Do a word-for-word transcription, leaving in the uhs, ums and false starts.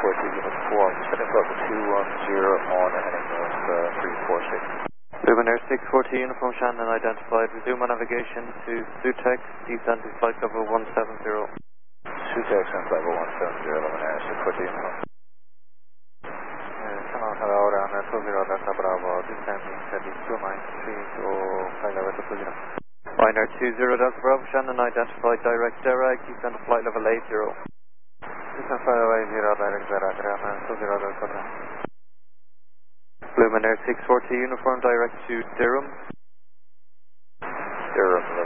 four two unit four, I'm just heading level two one zero on heading north uh, three four six. Luminaire six forty uniform Shannon identified. Resume on navigation to Sutex, descend to flight level one seven zero. Sutex and level one seven zero, Luminaire six forty uniform. Channel hello, runway two zero Delta Bravo, descending heading two nine three to flight level two zero. Ryanair two zero Delta Bravo Shannon identified direct direct, descend to flight level eight zero. Descend flight level eight zero, direct direct, runway two zero Delta Bravo. Luminaire six forty uniform direct to Durham. Durham